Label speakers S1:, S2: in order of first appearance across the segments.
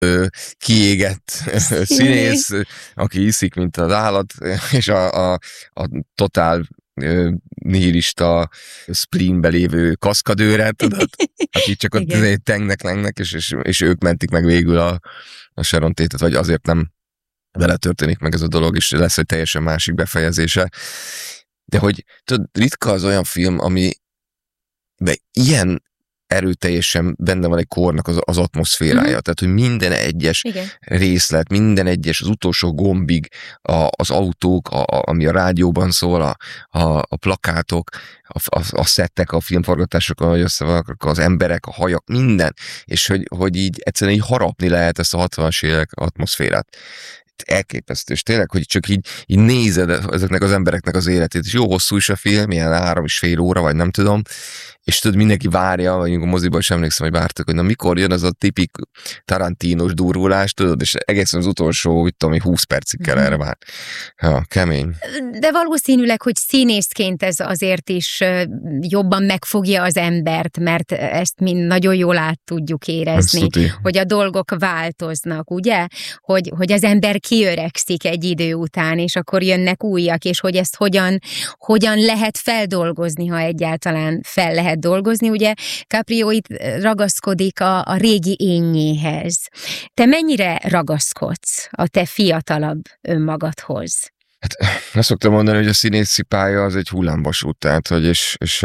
S1: kiégett színész, aki iszik, mint az állat, és a totál nihilista spleenbe lévő kaszkadőre, tudod? Akik csak ott tengnek, és ők mentik meg végül a Sharon Tate-et, vagy azért nem vele történik meg ez a dolog, és lesz egy teljesen másik befejezése. De hogy tudod, ritka az olyan film, ami ilyen erőteljesen benne van egy kornak az atmoszférája. Tehát, hogy minden egyes részlet, minden egyes, az utolsó gombig, az autók, ami a rádióban szól, a plakátok, a szettek, a filmforgatások, ahogy összevannak, az emberek, a hajak, minden. És hogy így egyszerűen így harapni lehet ezt a 60-as évek atmoszférát. Elképesztő, és tényleg, hogy csak így nézed ezeknek az embereknek az életét, és jó hosszú is a film, ilyen 3,5 óra, vagy nem tudom, és tudod, mindenki várja, vagy a moziban is emlékszem, hogy vártak, hogy na mikor jön az a tipik Tarantinos durvulás, tudod, és egészen az utolsó, úgy tudom, 20 percig kell erre várni. Ja, kemény.
S2: De valószínűleg, hogy színészként ez azért is jobban megfogja az embert, mert ezt mi nagyon jól át tudjuk érezni, hogy a dolgok változnak, ugye? Hogy az ember kiöregszik egy idő után, és akkor jönnek újak, és hogy ezt hogyan lehet feldolgozni, ha egyáltalán fel lehet dolgozni. Ugye Caprio itt ragaszkodik a régi énjéhez. Te mennyire ragaszkodsz a te fiatalabb önmagadhoz?
S1: Hát azt szoktam mondani, hogy a színészi pálya az egy hullámvasút, tehát, hogy és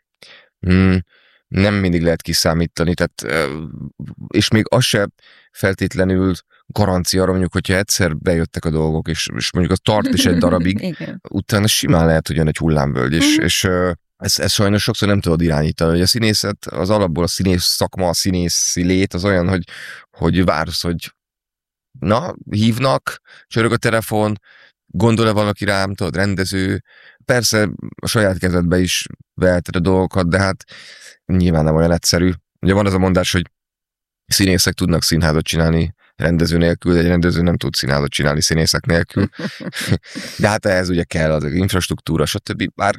S1: nem mindig lehet kiszámítani, tehát, és még az se feltétlenül garancia arra, mondjuk, hogyha egyszer bejöttek a dolgok, és mondjuk az tart is egy darabig, utána simán lehet, hogy jön egy hullámvölgy, és ez sajnos sokszor nem tudod irányítani, hogy a színészet, az alapból a színész szakma, a színészi lét az olyan, hogy vársz, hogy na, hívnak, csörög a telefon, gondol-e valaki rám, tudod, rendező, persze a saját kezedbe is veheted a dolgokat, de hát nyilván nem olyan egyszerű. Ugye van az a mondás, hogy színészek tudnak színházat csinálni rendező nélkül, de egy rendező nem tud színházat csinálni színészek nélkül. De hát ehhez ugye kell az infrastruktúra, stb. Bár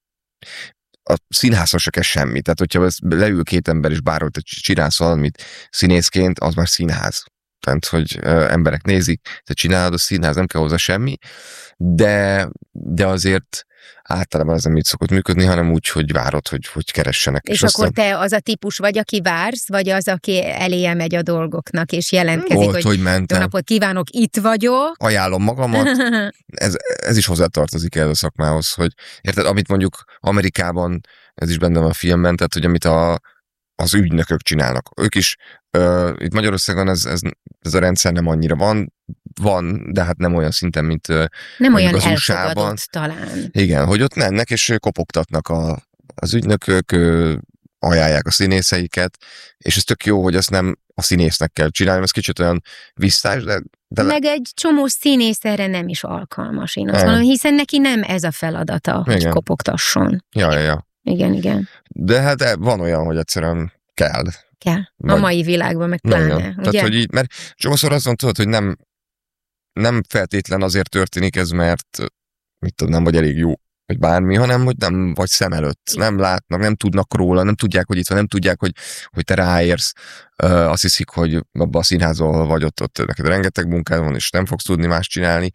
S1: a színházhoz se kell semmi. Tehát, hogyha leül két ember és bárhol te csinálsz valamit színészként, az már színház. Tehát, hogy emberek nézik, te csinálod a színház, nem kell hozzá semmi, de azért általában ez nem így szokott működni, hanem úgy, hogy várod, hogy keressenek.
S2: És akkor te az a típus vagy, aki vársz, vagy az, aki eléje megy a dolgoknak, és jelentkezik,
S1: hogy mentem.
S2: Jó napot kívánok, itt vagyok.
S1: Ajánlom magamat. Ez is hozzátartozik el a szakmához, hogy érted, amit mondjuk Amerikában, ez is benne van a filmben, tehát, hogy amit az ügynökök csinálnak. Ők is, itt Magyarországon ez a rendszer nem annyira van, de hát nem olyan szinten, mint
S2: nem olyan
S1: az
S2: elfogadott
S1: USA-ban.
S2: talán.
S1: Igen, hogy ott mennek, és kopogtatnak az ügynökök, ajánlják a színészeiket, és ez tök jó, hogy ezt nem a színésznek kell csinálni, ez kicsit olyan visszás, de
S2: meg egy csomó színész erre nem is alkalmas, én azt mondom, hiszen neki nem ez a feladata, hogy kopogtasson.
S1: Ja.
S2: Igen.
S1: De hát van olyan, hogy egyszerűen kell.
S2: A mai világban meg pláne, ugye?
S1: Tehát, hogy így, mert csomószor azt mondod, hogy nem feltétlen azért történik ez, mert mit tudom, nem vagy elég jó, vagy bármi, hanem hogy nem vagy szem előtt, nem látnak, nem tudnak róla, nem tudják, hogy itt van, nem tudják, hogy te ráérsz, azt hiszik, hogy abban a színházban, ahol vagy ott neked rengeteg munkád van, és nem fogsz tudni más csinálni,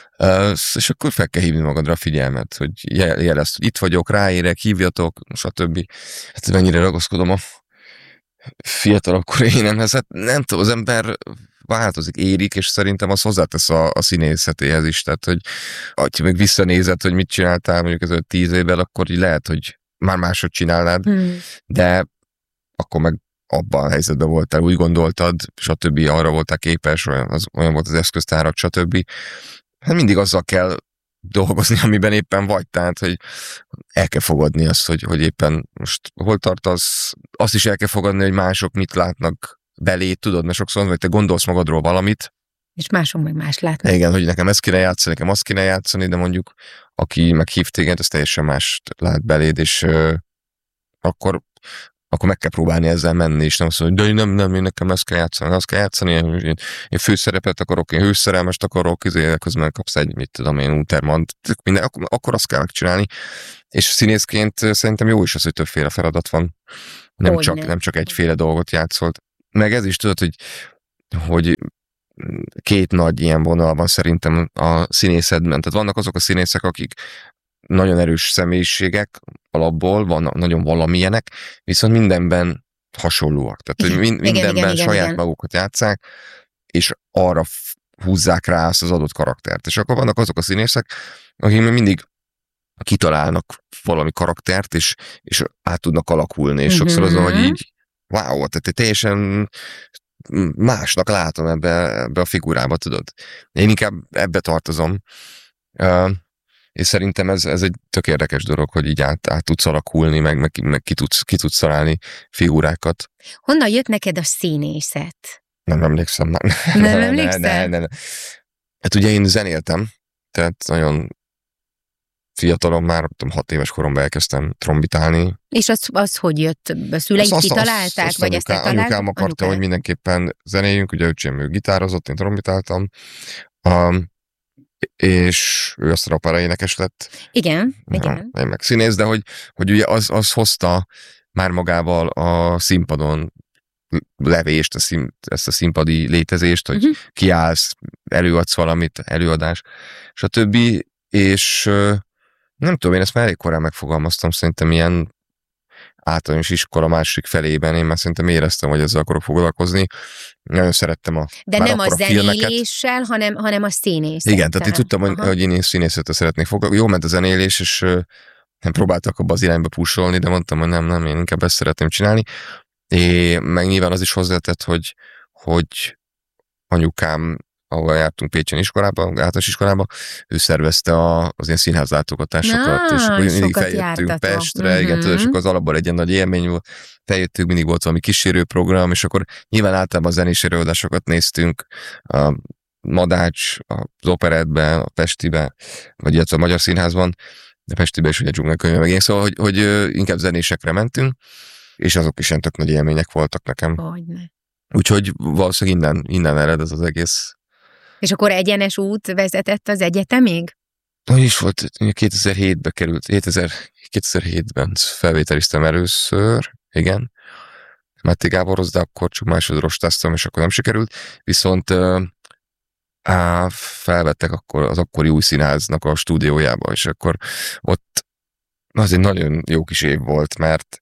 S1: és akkor fel kell hívni magadra a figyelmet, hogy jelezd, hogy itt vagyok, ráérek, hívjatok, stb. Hát mennyire ragaszkodom a fiatalabb énemhez, hát nem tudom, az ember változik, érik, és szerintem az hozzátesz a színészetéhez is, tehát, hogy ha meg visszanézed, hogy mit csináltál mondjuk az 10 évvel, akkor így lehet, hogy már máshogy csinálnád, de akkor meg abban a helyzetben voltál, úgy gondoltad, stb. Arra voltál képes, olyan volt az eszköztárak, stb. Hát mindig azzal kell dolgozni, amiben éppen vagy, tehát, hogy el kell fogadni azt, hogy éppen most hol tartasz, azt is el kell fogadni, hogy mások mit látnak belé, tudod, mert sokszor hogy te gondolsz magadról valamit,
S2: és mások meg más látnak.
S1: Igen, hogy nekem ezt kéne játszani, nekem azt kéne játszani, de mondjuk aki meghív téged, az teljesen mást lát beléd, és akkor meg kell próbálni ezzel menni, és nem azt mondani, hogy de nem, én nekem ezt kell játszani, azt kell játszani, én főszerepet akarok, én hőszerelmest akarok, közben kapsz egy, mit tudom én, Untermant, minden, akkor azt kell megcsinálni. És színészként szerintem jó is az, hogy többféle feladat van. Nem csak egyféle dolgot játszolt. Meg ez is tudod, hogy hogy két nagy ilyen vonal van szerintem a színészetben. Tehát vannak azok a színészek, akik nagyon erős személyiségek alapból, van nagyon valamilyenek, viszont mindenben hasonlóak. Tehát hogy mindenben saját magukat játsszák, és arra húzzák rá azt az adott karaktert. És akkor vannak azok a színészek, akik mindig kitalálnak valami karaktert, és át tudnak alakulni, és sokszor az, hogy így wow, tehát teljesen másnak látom ebbe a figurába, tudod. Én inkább ebbe tartozom. És szerintem ez egy tök érdekes dolog, hogy így át tudsz alakulni, meg ki tudsz találni figurákat.
S2: Honnan jött neked a színészet?
S1: Nem emlékszem.
S2: Nem emlékszel?
S1: Nem. Hát ugye én zenéltem, tehát nagyon fiatalon már, 6 éves koromban elkezdtem trombitálni.
S2: És az hogy jött? A szüleid kitalálták?
S1: Vagy ezt anyukám akarta, hogy mindenképpen zenéljünk, ugye öcsém ő gitározott, én trombitáltam, és ő aztán opera énekes lett.
S2: Igen.
S1: Én meg színész, de hogy ugye az hozta már magával a színpadon levést, ezt a színpadi létezést, hogy kiállsz, előadsz valamit, előadás, és a többi, és nem tudom, én ezt már elég korán megfogalmaztam, szerintem ilyen általános iskola második felében, én már szerintem éreztem, hogy ezzel akarok foglalkozni. Nagyon szerettem
S2: de nem a zenéléssel, hanem a színészettel.
S1: Igen, tehát én tudtam, hogy én színészettel szeretnék foglalkozni. Jó ment a zenélés, és nem próbáltak abba az irányba pusolni, de mondtam, hogy nem, én inkább ezt szeretném csinálni. Meg nyilván az is hozzátett, hogy anyukám, ahol jártunk Pécsen iskolába, általános iskolába, ő szervezte az ilyen színházlátogatásokat, és mindig feljöttünk Pestre, igen, tudod, és akkor az alapból egy ilyen nagy élmény volt, feljöttünk, mindig volt valami kísérőprogram, és akkor nyilván általában a zenés előadásokat néztünk, a Madács, az Operettben, a Pestiben, vagy illetve a Magyar Színházban, de Pestiben is ugye dzsungelkönyve meg én, szóval, hogy inkább zenésekre mentünk, és azok is ilyen tök nagy élmények voltak nekem.
S2: Hogyne.
S1: Úgyhogy valószínűleg innen ered ez az egész.
S2: És akkor egyenes út vezetett az egyetemig?
S1: Hogy is volt, 2007-ben került, 2007-ben felvételiztem először, igen, Máté Gáborhoz, de akkor csak másodrostáztam, és akkor nem sikerült, viszont felvettek akkor az akkori Új Színháznak a stúdiójába, és akkor ott az egy nagyon jó kis év volt, mert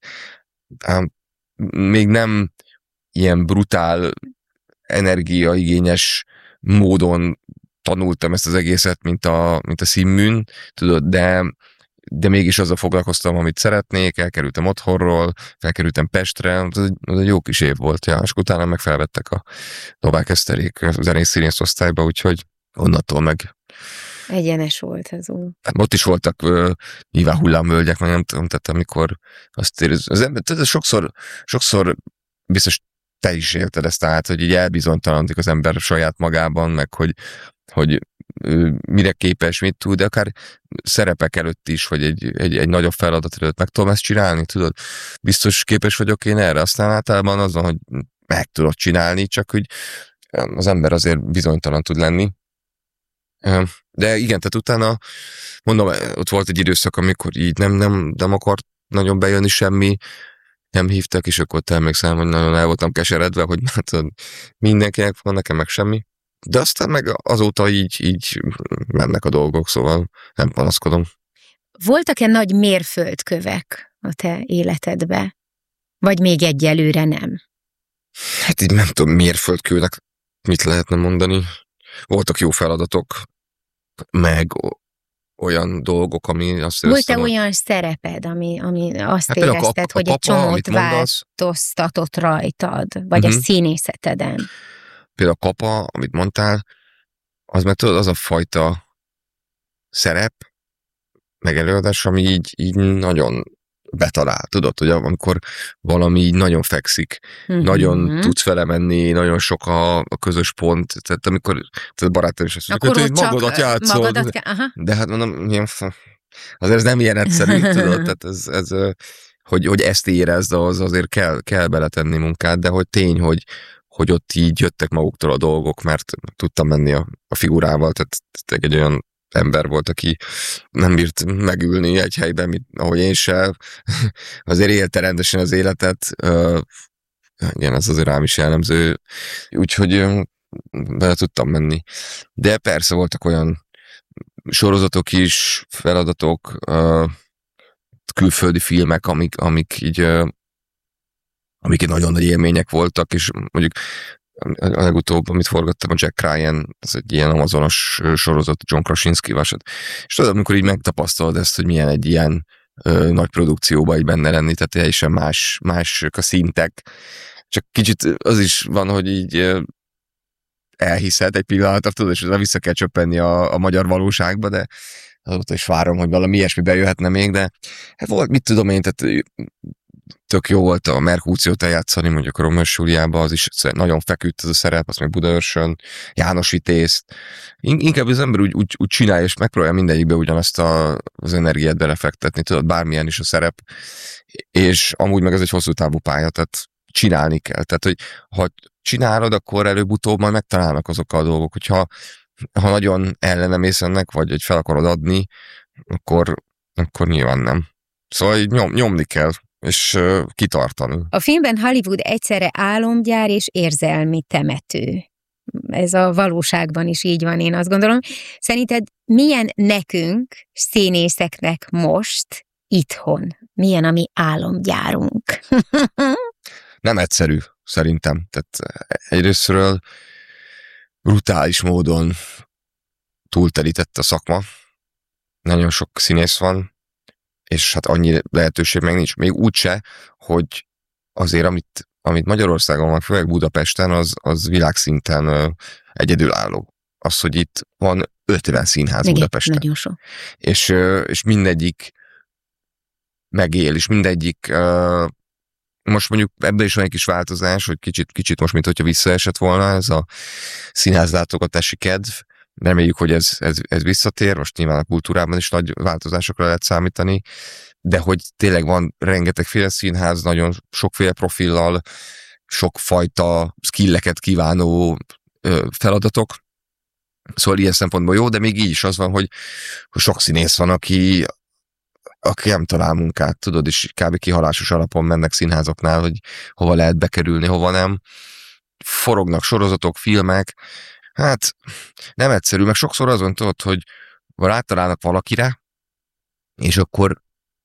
S1: még nem ilyen brutál, energiaigényes módon tanultam ezt az egészet, mint a színműn, tudod, de mégis azzal foglalkoztam, amit szeretnék, elkerültem otthonról, felkerültem Pestre, az egy jó kis év volt, ja, és utána meg felvettek a Novák Eszterék a zenész színész osztályba, úgyhogy onnantól meg
S2: egyenes volt az út.
S1: Ott is voltak nyilván hullámvölgyek, meg nem tudom, tehát amikor azt érez, az ember, tehát sokszor biztos te is élted ezt át, hogy így elbizonytalanodik az ember saját magában, meg hogy mire képes, mit tud, de akár szerepek előtt is, vagy egy nagyobb feladat előtt meg tudom ezt csinálni, tudod? Biztos képes vagyok én erre, aztán általában azon, hogy meg tudod csinálni, csak hogy az ember azért bizonytalan tud lenni. De igen, tehát utána, mondom, ott volt egy időszak, amikor így nem akart nagyon bejönni semmi, nem hívtak, és akkor emlékszem, hogy nagyon el voltam keseredve, hogy mindenkinek van, nekem meg semmi. De aztán meg azóta így mennek a dolgok, szóval nem panaszkodom.
S2: Voltak-e nagy mérföldkövek a te életedbe? Vagy még egyelőre nem?
S1: Hát így nem tudom, mérföldkőnek mit lehetne mondani. Voltak jó feladatok, meg olyan dolgok, ami azt
S2: volt-e olyan szereped, ami azt hát érezted, hogy egy csomót változtatott rajtad, vagy a színészeteden?
S1: Például a Kapa, amit mondtál, az meg tudod, az a fajta szerep, meg előadás, ami így nagyon betalál, tudod, hogy amikor valami így nagyon fekszik, nagyon tudsz vele menni, nagyon sok a közös pont, tehát amikor barátom is azt mondja, hogy magadat játszol, de hát mondom, azért ez nem ilyen egyszerű, tudod, tehát ez hogy ezt érezd, azért kell beletenni munkát, de hogy tény, hogy ott így jöttek maguktól a dolgok, mert tudtam menni a figurával, tehát egy olyan ember volt, aki nem bírt megülni egy helyben, ahogy én sem. Azért élte rendesen az életet, Igen, ez azért rám is jellemző. Úgyhogy bele tudtam menni. De persze voltak olyan sorozatok is, feladatok, külföldi filmek, amik így nagyon nagy élmények voltak, és mondjuk a legutóbb, amit forgattam, a Jack Ryan, ez egy ilyen amazonos sorozat, John Krasinskival, és tudod, amikor így megtapasztalod ezt, hogy milyen egy ilyen nagy produkcióba így benne lenni, tehát teljesen mások a szintek. Csak kicsit az is van, hogy így elhiszed egy pillanatra, tudod, és vissza kell csöppenni a magyar valóságba, de azóta is várom, hogy valami ilyesmi bejöhetne még, de hát volt, mit tudom én, tehát tök jó volt a Merkúciót eljátszani, mondjuk a Romeo Júliában, az is nagyon feküdt ez a szerep, azt meg Budaörsön, János Vitézt. Inkább az ember úgy csinálja, és megpróbálja mindegyikbe ugyanazt az energiát belefektetni, tudod, bármilyen is a szerep, és amúgy meg ez egy hosszú távú pálya, tehát csinálni kell. Tehát, hogy ha csinálod, akkor előbb-utóbb majd megtalálnak azok a dolgok, hogyha nagyon ellenemész ennek, vagy hogy fel akarod adni, akkor nyilván nem. Szóval így nyomni kell, és kitartani.
S2: A filmben Hollywood egyszerre álomgyár és érzelmi temető. Ez a valóságban is így van, én azt gondolom. Szerinted milyen nekünk, színészeknek most, itthon? Milyen a mi álomgyárunk?
S1: Nem egyszerű, szerintem. Tehát egyrésztről brutális módon túltelített a szakma. Nagyon sok színész van, és hát annyi lehetőség meg nincs. Még úgyse, hogy azért, amit Magyarországon van, főleg Budapesten, az világszinten egyedülálló. Az, hogy itt van 50 színház. Igen, Budapesten.
S2: Nagyon sok.
S1: És mindegyik megél, és mindegyik most mondjuk ebben is van egy kis változás, hogy kicsit most, mint hogyha visszaesett volna ez a színházlátogatási kedv. Reméljük, hogy ez visszatér, most nyilván a kultúrában is nagy változásokra lehet számítani, de hogy tényleg van rengetegféle színház, nagyon sokféle profillal, sokfajta skilleket kívánó feladatok. Szóval ilyen szempontból jó, de még így is az van, hogy sok színész van, aki nem talál munkát, tudod, és kb. Kihalásos alapon mennek színházaknál, hogy hova lehet bekerülni, hova nem. Forognak sorozatok, filmek, hát nem egyszerű, meg sokszor azon tudod, hogy rátalálnak valakire, és akkor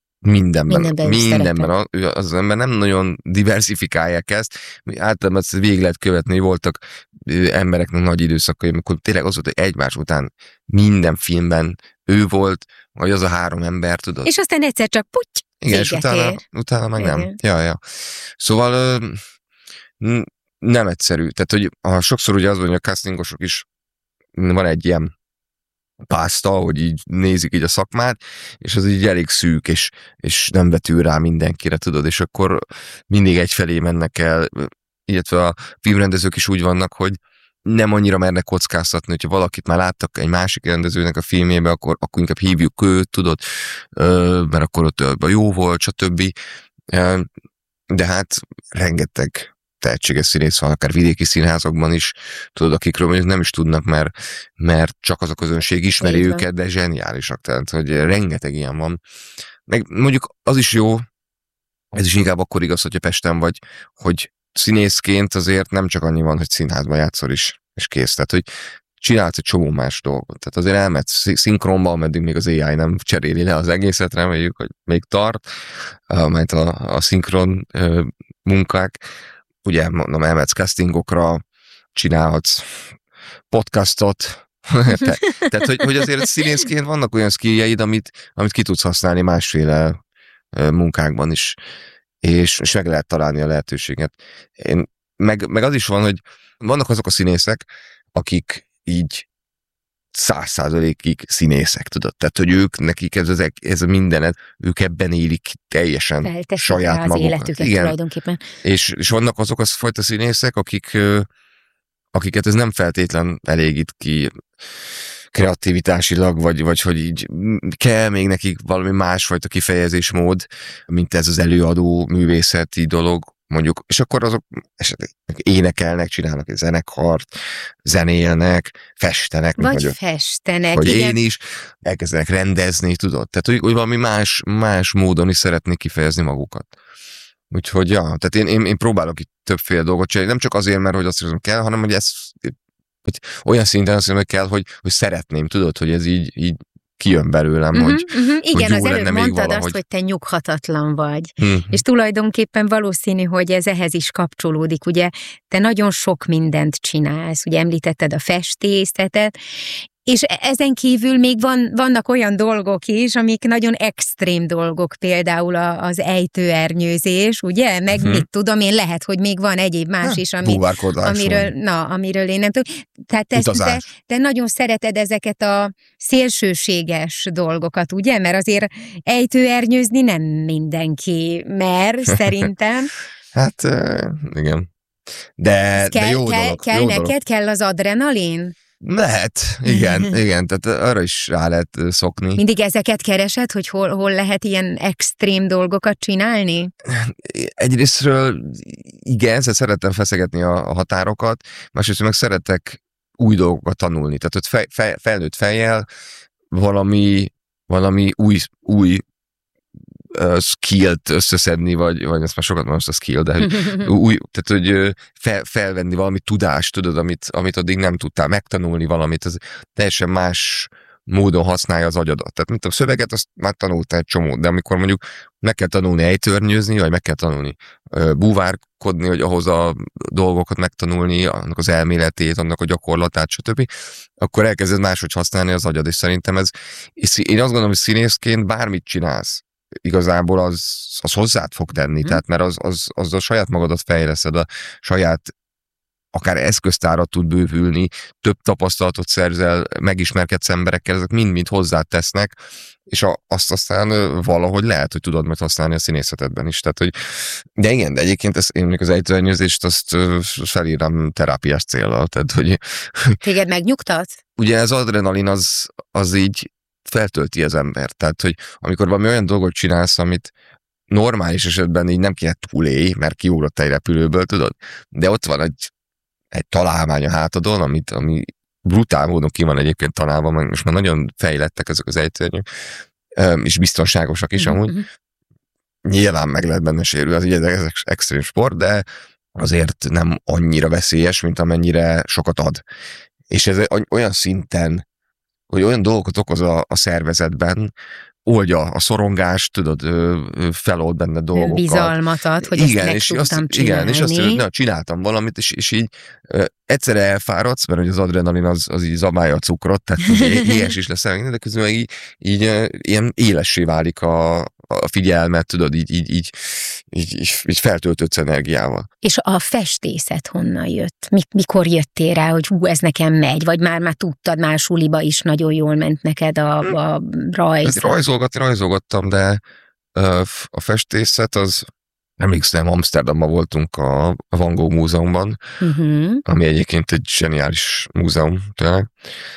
S1: mindenben az ember nem nagyon diversifikálják ezt. Általában ezt végig lehet követni, hogy voltak embereknek nagy időszakai, amikor tényleg az volt, hogy egymás után minden filmben ő volt, vagy az a 3 ember, tudod.
S2: És aztán egyszer csak puty,
S1: igen, és utána meg nem. Ja. Szóval nem egyszerű. Tehát, hogy sokszor ugye az van, hogy a castingosok is van egy ilyen pászta, hogy így nézik így a szakmát, és az így elég szűk, és nem vetül rá mindenkire, tudod, és akkor mindig egyfelé mennek el, illetve a filmrendezők is úgy vannak, hogy nem annyira mernek kockáztatni, hogyha valakit már láttak egy másik rendezőnek a filmjébe, akkor inkább hívjuk őt, tudod, mert akkor ott jó volt, stb. De hát rengeteg tehetséges színész van, akár vidéki színházakban is, tudod, akikről mondjuk nem is tudnak, mert csak az a közönség ismeri őket, de zseniálisak, tehát, hogy rengeteg ilyen van. Meg mondjuk az is jó, ez is inkább akkor igaz, hogyha Pesten vagy, hogy színészként azért nem csak annyi van, hogy színházban játszol is, és kész. Tehát, hogy csinálsz egy csomó más dolgot. Tehát azért elmehetsz szinkronba, ameddig még az AI nem cseréli le az egészet, reméljük, hogy még tart, mert a szinkron munkák. Ugye, mondom, elmehetsz castingokra, csinálhatsz podcastot, tehát, hogy azért színészként vannak olyan skilljeid, amit ki tudsz használni másféle munkákban is, és meg lehet találni a lehetőséget. Meg az is van, hogy vannak azok a színészek, akik így 100%-ig színészek, tudod? Tehát, hogy nekik ez a mindenet, ők ebben élik teljesen
S2: felteszik
S1: saját magukat.
S2: Az életüket. Igen. Tulajdonképpen.
S1: És vannak azok a fajta színészek, akiket ez nem feltétlen elégít ki kreativitásilag, vagy hogy így kell még nekik valami másfajta kifejezésmód, mint ez az előadó művészeti dolog, mondjuk, és akkor azok esetleg énekelnek, csinálnak egy zenekart, zenélnek, festenek.
S2: Vagy festenek.
S1: Vagy igen. Én is, elkezdenek rendezni, tudod? Tehát, hogy valami más módon is szeretnék kifejezni magukat. Úgyhogy, ja, tehát én próbálok itt többféle dolgot csinálni, nem csak azért, mert hogy azt hiszem kell, hanem hogy ez hogy olyan szinten azt hiszem, hogy kell, hogy szeretném, tudod, hogy ez így kijön belőlem, hogy
S2: igen,
S1: hogy
S2: az előbb mondtad azt, hogy te nyughatatlan vagy. És tulajdonképpen valószínű, hogy ez ehhez is kapcsolódik. Ugye te nagyon sok mindent csinálsz, ugye említetted a festészetet, és ezen kívül még vannak olyan dolgok is, amik nagyon extrém dolgok, például az ejtőernyőzés, ugye? Meg mit tudom én, lehet, hogy még van egyéb más is, amiről én nem tudom. Tehát te nagyon szereted ezeket a szélsőséges dolgokat, ugye? Mert azért ejtőernyőzni nem mindenki mer, szerintem.
S1: Hát, igen. De jó dolog.
S2: Kell neked? Kell az adrenalin?
S1: Lehet, igen, tehát arra is rá lehet szokni.
S2: Mindig ezeket keresed, hogy hol lehet ilyen extrém dolgokat csinálni?
S1: Egyrésztről igen, szeretem feszegetni a határokat, másrészt meg szeretek új dolgokat tanulni. Tehát hogy felnőtt fejjel valami új skillt összeszedni, vagy ezt már sokat mondom, a skill, de tehát hogy felvenni valami tudást, tudod, amit addig nem tudtál megtanulni valamit, ez teljesen más módon használja az agyadat. Tehát mint a szöveget, azt már tanultál egy csomót, de amikor mondjuk meg kell tanulni ejtőernyőzni, vagy meg kell tanulni búvárkodni, hogy ahhoz a dolgokat megtanulni, annak az elméletét, annak a gyakorlatát, stb., akkor elkezded máshogy használni az agyad, és szerintem és én azt gondolom, hogy színészként bármit csinálsz, igazából az hozzád fog tenni, tehát mert az a saját magadat fejleszed, a saját akár eszköztárat tud bővülni, több tapasztalatot szerzel, megismerkedsz emberekkel, ezek mind-mind hozzád tesznek, és azt aztán valahogy lehet, hogy tudod majd használni a színészetedben is. Tehát, hogy, de igen, de egyébként én mondjuk az ejtőernyőzést azt felírom terápiás céllal. Tehát, hogy
S2: téged megnyugtat?
S1: Ugye az adrenalin az így feltölti az embert. Tehát, hogy amikor valami olyan dolgot csinálsz, amit normális esetben így nem kéne túlélj, mert kiugrott egy repülőből, tudod? De ott van egy találmány a hátadon, ami brutál módon ki van egyébként találva, meg most már nagyon fejlettek ezek az ejtőernyők, és biztonságosak is amúgy. Nyilván meg lehet benne sérülni, az ez extrém sport, de azért nem annyira veszélyes, mint amennyire sokat ad. És ez olyan szinten, hogy olyan dolgokat okoz a szervezetben, oldja a szorongást, tudod, felold benne dolgokat.
S2: Bizalmat ad, hogy igen, ezt meg tudtam csinálni.
S1: Igen, és azt mondja, hogy csináltam valamit, és így egyszerre elfáradsz, mert az adrenalin az így zabálja a cukrot, tehát éhes is leszel, de közben meg így ilyen élessé válik a figyelmet, tudod, így feltöltődsz energiával.
S2: És a festészet honnan jött? Mikor jöttél rá, hogy ez nekem megy? Vagy már tudtad, már suliba is nagyon jól ment neked a rajz?
S1: Rajzolgattam, de a festészet az, emlékszem, Amsterdamban voltunk a Van Gogh múzeumban, ami egyébként egy zseniális múzeum, tényleg,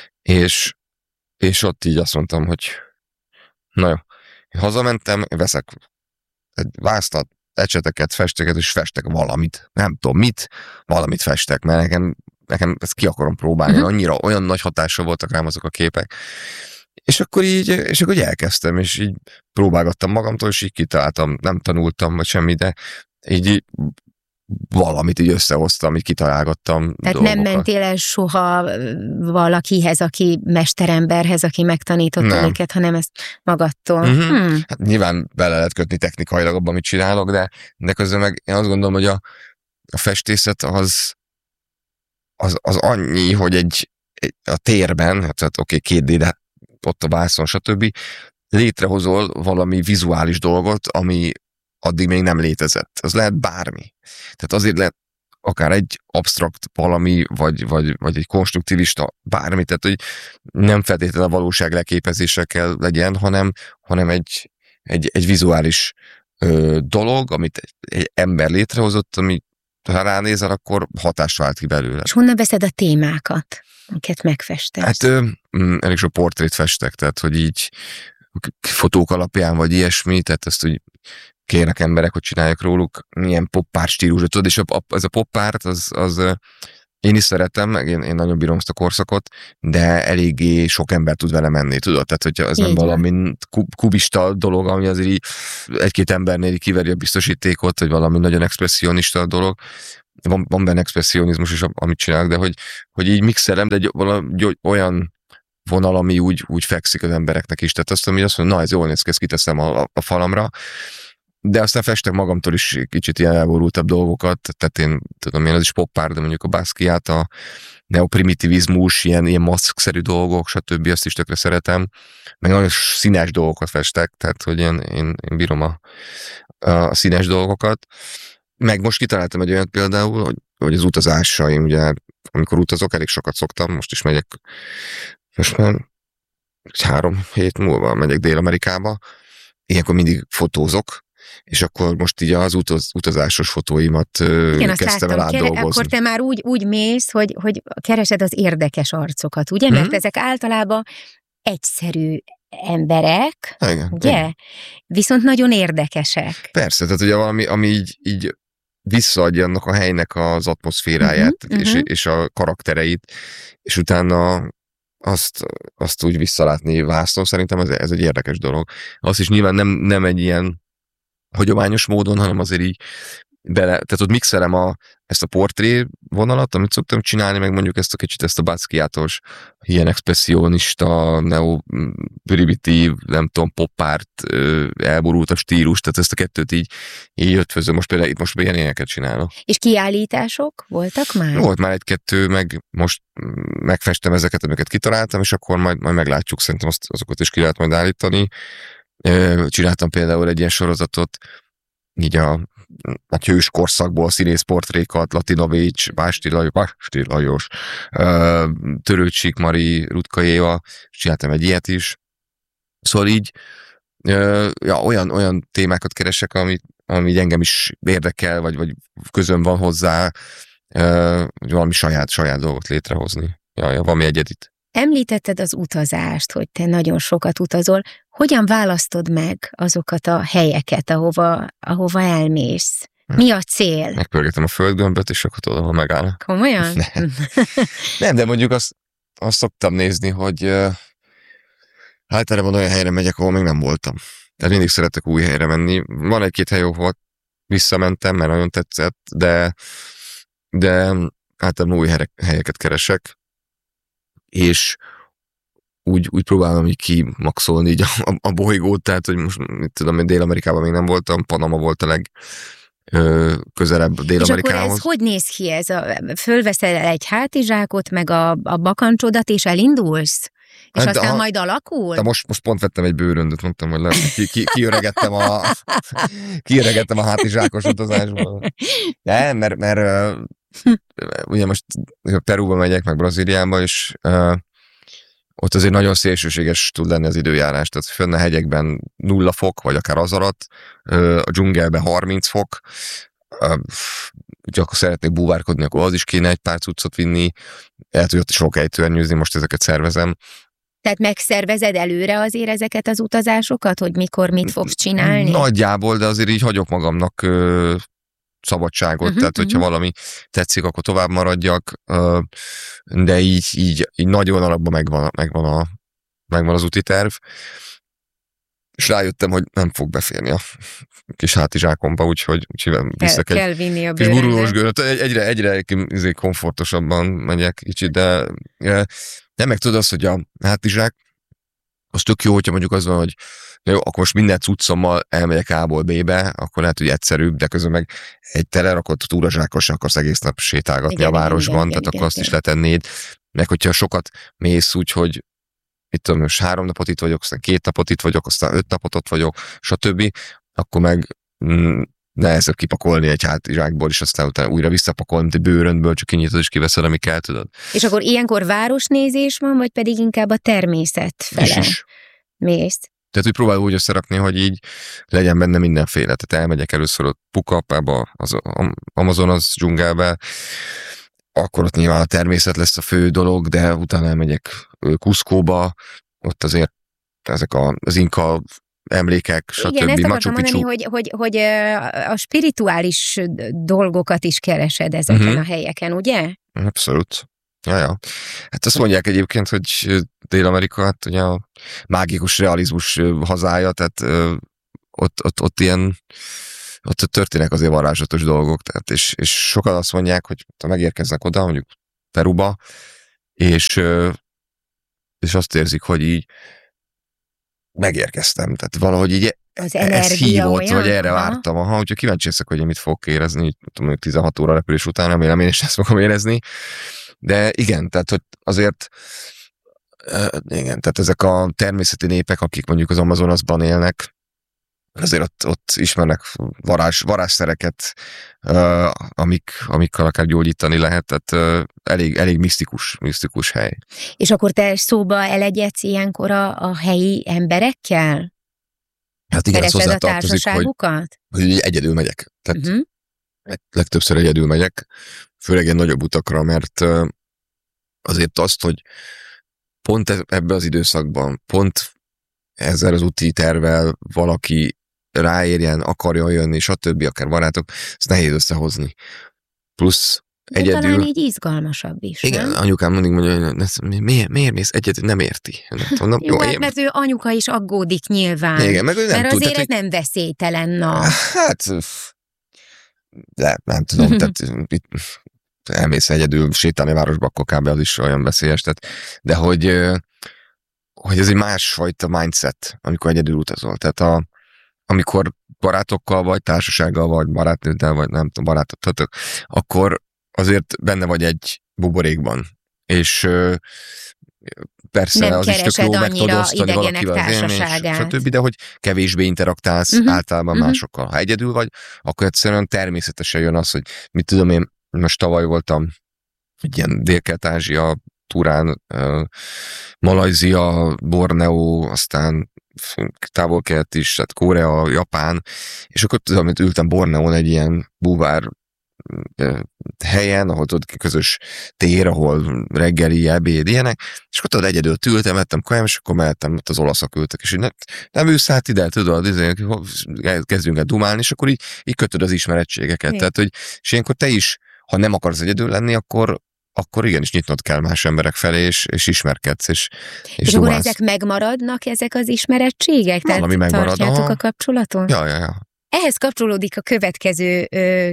S1: és ott így azt mondtam, hogy na jó, hazamentem, veszek egy vászlat, ecseteket, festeket, és festek valamit. Nem tudom mit, valamit festek, mert nekem ezt ki akarom próbálni. Annyira olyan nagy hatással voltak rám azok a képek. És akkor így elkezdtem, és így próbálgattam magamtól, és így kitaláltam, nem tanultam, vagy semmi, de így valamit így összehoztam, így kitalálgattam.
S2: Tehát
S1: dolgokat.
S2: Nem mentél el soha valakihez, aki mesteremberhez, aki megtanította őket, hanem ezt magadtól.
S1: Hát nyilván bele lehet kötni technikailag abban, amit csinálok, de közben meg én azt gondolom, hogy a festészet az annyi, hogy a térben, tehát oké, 2D, de ott a vászon, stb. Létrehozol valami vizuális dolgot, ami addig még nem létezett. Az lehet bármi. Tehát azért lehet akár egy absztrakt valami, vagy egy konstruktivista, bármi, tehát hogy nem feltétlenül a valóság leképezése kell legyen, hanem egy vizuális dolog, amit egy ember létrehozott, ami ha ránézel, akkor hatást vált ki belőle.
S2: És honnan veszed a témákat, amiket megfestesz?
S1: Hát elég sok portrét festek, tehát hogy így fotók alapján, vagy ilyesmi, tehát ezt úgy kérnek emberek, hogy csináljak róluk milyen pop-art stílusot, tudod, és ez a pop-art az Én is szeretem, meg én nagyon bírom ezt a korszakot, de eléggé sok ember tud vele menni, tudod? Tehát, hogyha ez nem valami kubista dolog, ami azért így egy-két embernél így kiveri a biztosítékot, vagy valami nagyon expresszionista dolog, van benne expresszionizmus is, amit csinálok, de hogy így mixelem, de valami olyan vonal, ami úgy fekszik az embereknek is. Tehát azt mondom, na ez jól néz ki, ezt kiteszem a falamra, de aztán festek magamtól is kicsit ilyen elborultabb dolgokat, tehát én tudom, az is pop-art, de mondjuk a Basquiat, a neoprimitivizmus, ilyen maszkszerű dolgok, stb. Azt is tökre szeretem, meg nagyon színes dolgokat festek, tehát hogy én bírom a színes dolgokat. Meg most kitaláltam egy olyat például, hogy az utazásaim, ugye, amikor utazok, elég sokat szoktam, most is megyek, most már 3 hét múlva megyek Dél-Amerikába, ilyenkor mindig fotózok, és akkor most így az utazásos fotóimat kezdtem el átdolgozni.
S2: Akkor te már úgy mész, hogy keresed az érdekes arcokat, ugye? Mert ezek általában egyszerű emberek,
S1: igen,
S2: ugye? Igen. Viszont nagyon érdekesek.
S1: Persze, tehát ugye valami, ami így visszaadja annak a helynek az atmoszféráját, és a karaktereit, és utána azt úgy visszalátni vászlón, szerintem ez egy érdekes dolog. Azt is nyilván nem egy ilyen hagyományos módon, hanem azért így tehát ott mixelem ezt a portré vonalat, amit szoktam csinálni, meg mondjuk ezt a Basquiatos, ilyen expresszionista, neo-primitív, nem tudom, pop-art, elborult a stílus, tehát ezt a kettőt így ötvözöm. Most például itt ilyen éneket csinálok.
S2: És kiállítások voltak már?
S1: Volt már 1-2, meg most megfestem ezeket, amiket kitaláltam, és akkor majd meglátjuk, szerintem azokat is ki lehet majd állítani. Csináltam például egy ilyen sorozatot, így a hős korszakból színészportrékat, Latinovics, Básti Lajos, Törőcsik Mari, Rutka Éva, csináltam egy ilyet is. Szóval így olyan témákat keresek, ami engem is érdekel, vagy közöm van hozzá, hogy valami saját dolgot létrehozni. Valami egyedit.
S2: Említetted az utazást, hogy te nagyon sokat utazol. Hogyan választod meg azokat a helyeket, ahova elmész? Mi a cél?
S1: Megpörgetem a földgömböt, és akkor tudod, ahol megállnak.
S2: Komolyan?
S1: Nem, de mondjuk azt szoktam nézni, hogy általában olyan helyre megyek, ahol még nem voltam. Tehát mindig szeretek új helyre menni. Van 1-2 hely, ahol visszamentem, mert nagyon tetszett, de általában új helyeket keresek, és úgy próbálom így kimaxolni így a bolygót, tehát, hogy most, mit tudom, én Dél-Amerikában még nem voltam, Panama volt a legközelebb Dél-Amerikához.
S2: És akkor ez hogy néz ki? Fölveszel egy hátizsákot, meg a bakancsodat, és elindulsz? És aztán majd alakul?
S1: De most pont vettem egy bőröndöt, mondtam, hogy kiöregettem a hátizsákos utazásból. De, mert ugye most Perúba megyek, meg Brazíliába, és ott azért nagyon szélsőséges tud lenni az időjárás, tehát fönn a hegyekben 0 fok, vagy akár az alatt, a dzsungelben 30 fok, akkor szeretnék búvárkodni, akkor az is kéne egy pár cuccot vinni, lehet, hogy ott is fogok ejtőernyőzni, most ezeket szervezem.
S2: Tehát megszervezed előre azért ezeket az utazásokat, hogy mikor mit fogsz csinálni?
S1: Nagyjából, de azért így hagyok magamnak szabadságot, tehát hogyha valami tetszik, akkor tovább maradjak, de így nagyon alapban megvan az úti terv, és rájöttem, hogy nem fog beférni a kis hátizsákomba, úgyhogy viszek
S2: kell vinni a
S1: kis gurulós göröt. Egyre komfortosabban megyek kicsit, de nem meg tudod azt, hogy a hátizsák az tök jó, hogyha mondjuk az van, hogy jó, akkor most minden cuccommal elmegyek A-ból B-be, akkor lehet, hogy egyszerűbb, de közben meg egy telerakott túrazsákos, akarsz egész nap sétálgatni a városban, tehát akkor azt is letennéd. Meg hogyha sokat mész úgy, hogy itt tudom, most 3 napot itt vagyok, aztán 2 napot itt vagyok, aztán 5 napot ott vagyok, stb., akkor meg nehezebb kipakolni egy hátizsákból, és aztán utána újra visszapakolni, mint egy bőröndből, csak kinyitod és kiveszed, ami kell, tudod.
S2: És akkor ilyenkor városnézés van, vagy pedig inkább a természet fele mész?
S1: Tehát, hogy próbálom úgy összerakni, hogy így legyen benne mindenféle. Tehát elmegyek először a Pucallpába, az Amazonas dzsungelbe, akkor ott nyilván a természet lesz a fő dolog, de utána elmegyek Cuscóba, ott azért ezek az inka emlékek, stb.
S2: Igen, ezt akartam mondani, hogy a spirituális dolgokat is keresed ezeken a helyeken, ugye?
S1: Abszolút. Ja. Hát azt mondják egyébként, hogy Dél-Amerika, hát ugye a mágikus realizmus hazája, tehát ott ilyen, ott történnek azért varázslatos dolgok, tehát és sokan azt mondják, hogy megérkeznek oda, mondjuk Peruba, és azt érzik, hogy így megérkeztem, tehát valahogy így ez hívott, olyan? Vagy erre vártam. Úgyhogy kíváncsi leszek, hogy én mit fogok érezni, tudom, 16 óra repülés után, remélem én is ezt fogom érezni. De igen, tehát hogy azért igen, tehát ezek a természeti népek, akik mondjuk az Amazonasban élnek, azért ott ismernek varázsszereket, amikkel akár gyógyítani lehet, tehát elég misztikus hely.
S2: És akkor te szóba elegyedsz ilyenkor a helyi emberekkel?
S1: Hát igen, keresed a társaságukat? Hogy egyedül megyek. Tehát legtöbbször egyedül megyek, főleg ilyen nagyobb utakra, mert azért azt, hogy pont ebben az időszakban, pont ezzel az úti tervvel valaki ráérjen, akarja jönni, stb. Akár barátok, ezt nehéz összehozni. Plusz
S2: de egyedül... talán így izgalmasabb is,
S1: igen,
S2: nem?
S1: anyukám mindig mondja, hogy miért mész egyedül, nem érti.
S2: Nem, jó, hát mert ő anyuka is aggódik nyilván.
S1: Igen, meg ő nem
S2: mert
S1: tud,
S2: azért ez nem veszélytelen, na.
S1: Hát, nem tudom, tehát elmész egyedül sétálni a városba, akkor kb. Az is olyan veszélyes, tehát, de hogy ez egy másfajta mindset, amikor egyedül utazol. Tehát amikor barátokkal vagy, társasággal vagy, barátnőddel vagy, nem tudom, barátottatok, akkor azért benne vagy egy buborékban. És persze
S2: nem
S1: az is tök jó, meg tudod osztani valakivel az élmény, stb., de hogy kevésbé interaktálsz általában másokkal. Ha egyedül vagy, akkor egyszerűen természetesen jön az, hogy mit tudom én, most tavaly voltam egy ilyen Dél-Kelet-Ázsia túrán, Malajzia, Borneo, aztán távol-kelet is, tehát Korea, Japán, és akkor tudom, hogy ültem Borneón egy ilyen búvár helyen, ahol tudod, közös tér, ahol reggeli, ebéd, ilyenek, és akkor tudod, egyedül ültem, ettem kajám, és akkor mellettem ott az olaszok ültek, és így nem ülsz át ide, tudod, kezdjünk el dumálni, és akkor így kötöd az ismerettségeket. Tehát, hogy, és ilyenkor te is, ha nem akarsz egyedül lenni, akkor igenis nyitnod kell más emberek felé, és ismerkedsz, és
S2: akkor ezek megmaradnak, ezek az ismerettségek?
S1: Valami megmarad.
S2: Tartjátok a kapcsolatot?
S1: Ja.
S2: Ehhez kapcsolódik a következő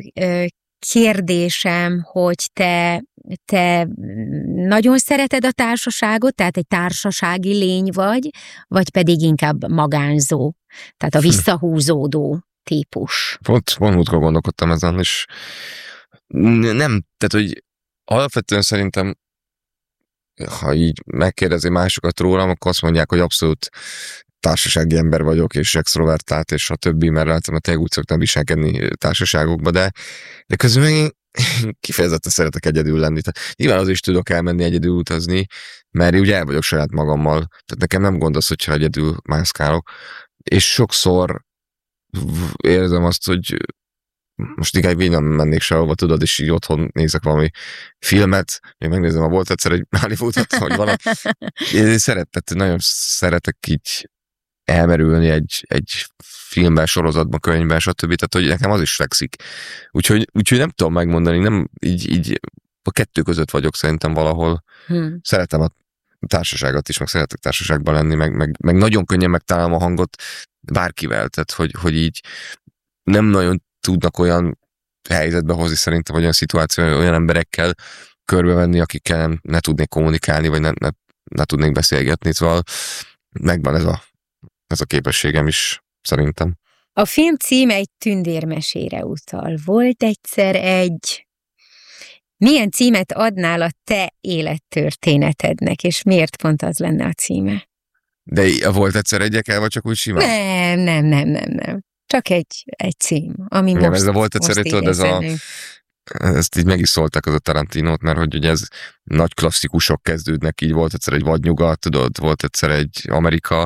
S2: kérdésem, hogy te nagyon szereted a társaságot, tehát egy társasági lény vagy pedig inkább magánzó, tehát a visszahúzódó típus.
S1: Pont múltkor gondolkodtam ezen, és nem, tehát, hogy alapvetően szerintem, ha így megkérdezi másokat rólam, akkor azt mondják, hogy abszolút társasági ember vagyok, és extrovertált, és a többi, mert látom, hogy tényleg úgy szoktam viselkedni társaságokba, de közben meg én kifejezetten szeretek egyedül lenni. Tehát nyilván azért is tudok elmenni egyedül utazni, mert ugye el vagyok saját magammal. Tehát nekem nem gond az, hogyha egyedül mászkálok. És sokszor érzem azt, hogy most inkább így nem mennék sehova, tudod, és így otthon nézek valami filmet, még megnézem, volt egyszer egy Hollywoodot, hogy van. Én nagyon szeretek így elmerülni egy filmben, sorozatban, könyvben, stb. Tehát, hogy nekem az is fekszik. Úgyhogy nem tudom megmondani, nem így a kettő között vagyok szerintem valahol. Szeretem a társaságot is, meg szeretek társaságban lenni, meg nagyon könnyen megtalálom a hangot bárkivel, tehát, hogy így nem nagyon tudnak olyan helyzetbe hozni szerintem, vagy olyan szituáció, olyan emberekkel körbevenni, akikkel ne tudnék kommunikálni, vagy ne tudnék beszélgetni, szóval megvan ez a képességem is, szerintem.
S2: A film címe egy tündérmesére utal. Volt egyszer milyen címet adnál a te élettörténetednek, és miért pont az lenne a címe?
S1: De volt egyszer egyekkel, vagy csak úgy simán?
S2: Nem. Csak egy cím, ami igen, most,
S1: ez a volt egyszer egy, tudod, ezt így meg is szóltak az a Tarantinót, mert hogy ugye ez nagy klasszikusok kezdődnek, így volt egyszer egy Vadnyugat, tudod, volt egyszer egy Amerika,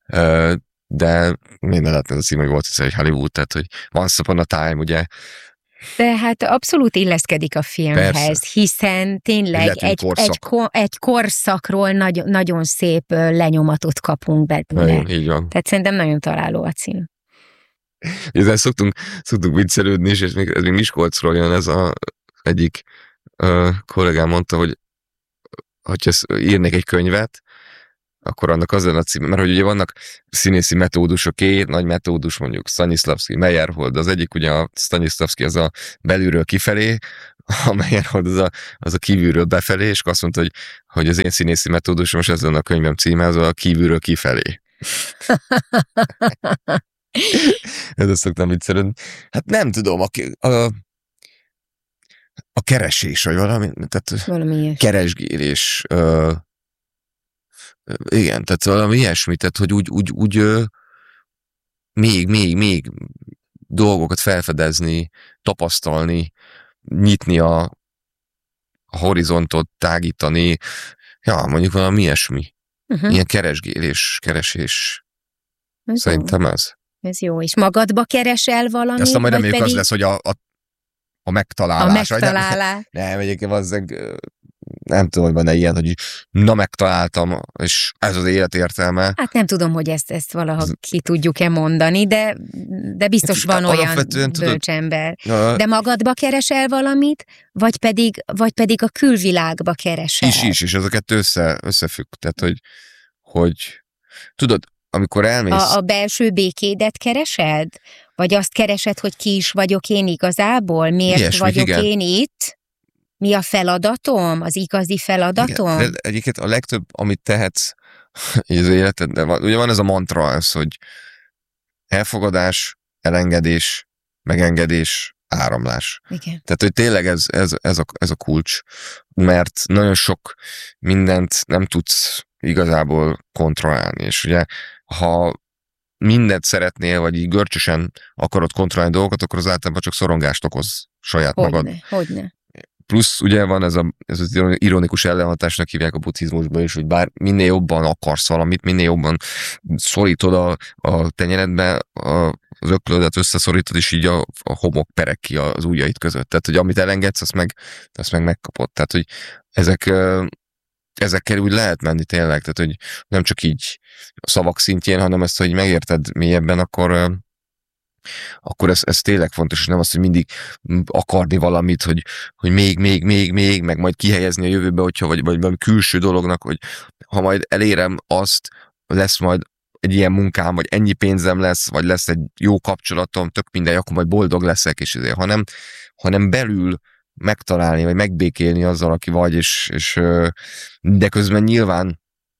S1: de minden lehetne ez a cím, hogy volt egyszer egy Hollywood, tehát hogy Once Upon a Time, ugye,
S2: Tehát abszolút illeszkedik a filmhez, persze. Hiszen tényleg egy korszakról nagyon szép lenyomatot kapunk belőle.
S1: Így van.
S2: Tehát szerintem nagyon találó a cím.
S1: Ezzel szoktunk viccelődni, és ez még Miskolcról jön, ez az egyik kollégám mondta, hogy ha írnék egy könyvet, akkor annak az lenne a cím, mert hogy ugye vannak színészi metódusok, két nagy metódus, mondjuk Stanislavski, Meyerhold, az egyik ugye a Stanislavski az a belülről kifelé, a Meyerhold az a kívülről befelé, és azt mondta, hogy az én színészi metódusom, most ez lenne a könyvem címe, az a kívülről kifelé. Ezt szoktam viccelődni. Hát nem tudom, a keresés, vagy valami keresgélés, igen, tehát valami ilyesmi, tehát hogy úgy még dolgokat felfedezni, tapasztalni, nyitni a horizontot, tágítani, ja, mondjuk valami ilyesmi. Ilyen keresés.
S2: Ez
S1: szerintem
S2: jó.
S1: ez.
S2: Ez jó, és magadba keresel valamit?
S1: Aztán majd reméljük az lesz, hogy a megtalálás.
S2: A megtalálás.
S1: Nem, egyébként valószínűleg nem tudom, hogy van-e ilyen, hogy na megtaláltam, és ez az élet értelme.
S2: Hát nem tudom, hogy ezt valaha ki tudjuk-e mondani, de biztos van olyan bölcsember. De magadba keresel valamit, vagy pedig a külvilágba keresel?
S1: Is, és ezeket összefügg. Tehát, hogy tudod, amikor elmész...
S2: A belső békédet keresed? Vagy azt keresed, hogy ki is vagyok én igazából? Miért ilyesmi, vagyok igen. Én itt? Mi a feladatom? Az igazi feladatom?
S1: Igen, de egyébként a legtöbb, amit tehetsz az életedben, ugye van ez a mantra, ez, hogy elfogadás, elengedés, megengedés, áramlás.
S2: Igen.
S1: Tehát, hogy tényleg ez a kulcs, mert nagyon sok mindent nem tudsz igazából kontrollálni, és ugye, ha mindent szeretnél, vagy így görcsösen akarod kontrollálni dolgokat, akkor az általában csak szorongást okoz saját magad.
S2: Hogyne.
S1: Plusz ugye van ez az ironikus ellenhatásnak hívják a buddhizmusban is, hogy bár minél jobban akarsz valamit, minél jobban szorítod a tenyeredbe, az öklödet összeszorítod, és így a homok pereg ki az ujjaid között. Tehát, hogy amit elengedsz, azt meg megkapod. Tehát, hogy ezekkel úgy lehet menni tényleg, tehát, hogy nem csak így a szavak szintjén, hanem ezt, hogy megérted mélyebben, akkor ez tényleg fontos, és nem az, hogy mindig akarni valamit, hogy még, meg majd kihelyezni a jövőbe, hogyha vagy valami külső dolognak, hogy ha majd elérem azt, lesz majd egy ilyen munkám, vagy ennyi pénzem lesz, vagy lesz egy jó kapcsolatom, tök mindegy, akkor majd boldog leszek, és ezért, hanem belül megtalálni, vagy megbékélni azzal, aki vagy, és de közben nyilván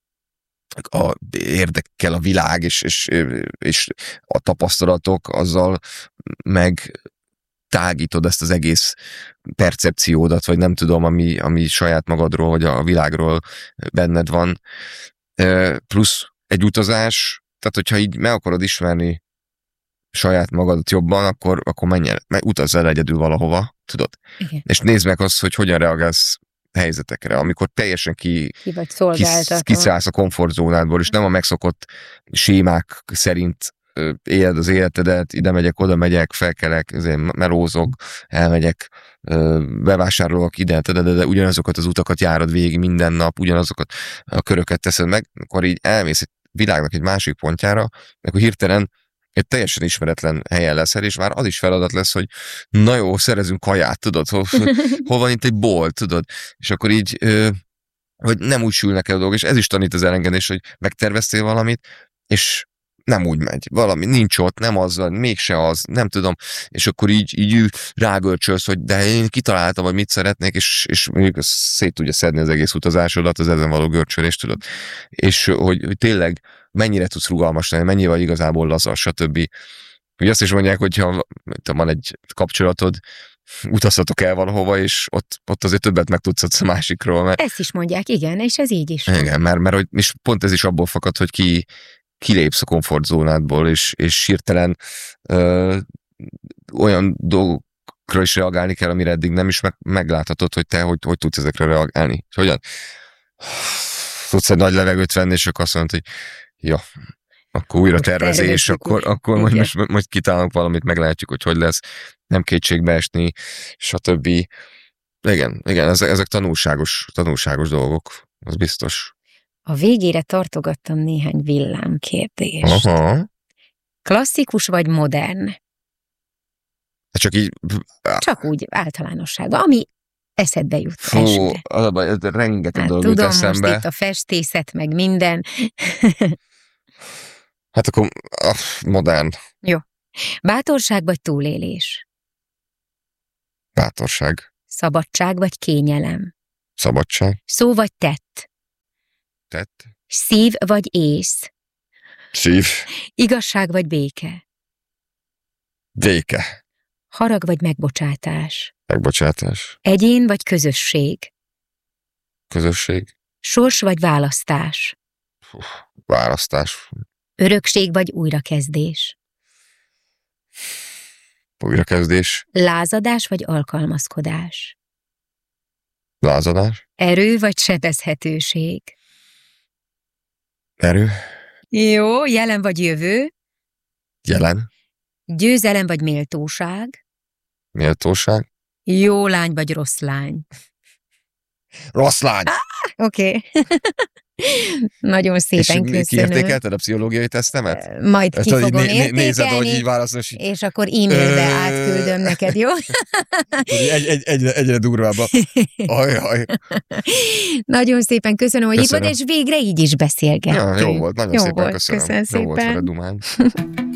S1: érdekel a világ, és a tapasztalatok, azzal meg tágítod ezt az egész percepciódat, vagy nem tudom, ami saját magadról, vagy a világról benned van. Plusz egy utazás, tehát hogyha így meg akarod ismerni saját magadat jobban, akkor menj el, utazz el egyedül valahova, tudod?
S2: Igen.
S1: És nézd meg azt, hogy hogyan reagálsz helyzetekre, amikor teljesen kiszállsz a komfortzónádból, és nem a megszokott sémák szerint éled az életedet, ide megyek, oda megyek, felkelek, melózok, elmegyek, bevásárolok ide, de ugyanazokat az utakat járod végig minden nap, ugyanazokat a köröket teszed meg, akkor így elmész egy világnak egy másik pontjára, akkor hirtelen egy teljesen ismeretlen helyen leszel, és már az is feladat lesz, hogy na jó, szerezünk kaját, tudod, hol van itt egy bolt, tudod, és akkor így, hogy nem úgy sülnek el a dolgok, és ez is tanít az elengedés, hogy megterveztél valamit, és nem úgy megy, valami nincs ott, nem az van, mégse az, nem tudom, és akkor így rágörcsölsz, hogy de én kitaláltam, hogy mit szeretnék, és mondjuk szét tudja szedni az egész utazásodat, az ezen való görcsölést, tudod, és hogy tényleg mennyire tudsz rugalmas lenni, mennyire vagy igazából laza, stb. Ugye azt is mondják, hogyha van egy kapcsolatod, utazhatok el valahova, és ott azért többet megtudsz a másikról. Mert...
S2: Ezt is mondják, igen, és ez így is.
S1: Igen, mert és pont ez is abból fakad, hogy kilépsz a komfortzónádból, és hirtelen olyan dolgokra is reagálni kell, amire eddig nem is megláthatod, hogy te hogy tudsz ezekre reagálni. És hogyan tudsz egy nagy levegőt venni, és akkor azt mondod, hogy ja, akkor újra tervezés, akkor majd kitalálunk valamit, meglátjuk, hogy lesz. nem kétségbe esni, stb. Igen, ezek tanulságos dolgok, az biztos.
S2: A végére tartogattam néhány villámkérdést.
S1: Aha.
S2: Klasszikus vagy modern?
S1: Csak így...
S2: Csak úgy általánosságban, ami eszedbe jut.
S1: Fú, rengeteg dolog jut eszembe.
S2: Tudom, most itt a festészet, meg minden.
S1: Hát akkor modern.
S2: Jó. Bátorság vagy túlélés?
S1: Bátorság.
S2: Szabadság vagy kényelem?
S1: Szabadság.
S2: Szó vagy tett?
S1: Tett.
S2: Szív vagy ész?
S1: Szív.
S2: Igazság vagy béke?
S1: Béke.
S2: Harag vagy megbocsátás?
S1: Megbocsátás.
S2: Egyén vagy közösség?
S1: Közösség.
S2: Sors vagy választás?
S1: Választás.
S2: Örökség vagy újrakezdés?
S1: Újrakezdés.
S2: Lázadás vagy alkalmazkodás?
S1: Lázadás.
S2: Erő vagy sebezhetőség?
S1: Erő.
S2: Jó, jelen vagy jövő?
S1: Jelen.
S2: Győzelem vagy méltóság?
S1: Méltóság.
S2: Jó lány vagy rossz lány?
S1: Rossz lány!
S2: Oké. Nagyon szépen köszönöm.
S1: Kiértékelted a pszichológiai tesztemet?
S2: Majd ki fogom értékelni.
S1: Nézed, hogy így válaszolsz.
S2: És akkor e-mailbe átküldöm neked, jó?
S1: Egyre durvább. Ajaj.
S2: Nagyon szépen köszönöm, hogy itt vagy, és végre így is beszélgettünk.
S1: Ja, jó volt, nagyon
S2: jó
S1: szépen
S2: volt.
S1: köszönöm.
S2: Köszönöm szépen.
S1: Jó volt veled, Dumán.